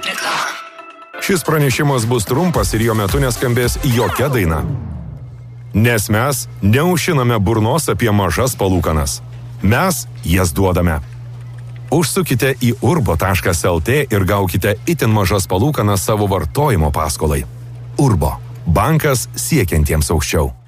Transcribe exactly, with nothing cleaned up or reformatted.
Reklama. Šis pranešimas bus trumpas ir jo metu neskambės jokia daina. Nes mes neužšiname burnos apie mažas palūkanas. Mes jas duodame. Užsukite į urbo taškas lt ir gaukite itin mažas palūkanas savo vartojimo paskolai. Urbo. Bankas siekiantiems aukščiau.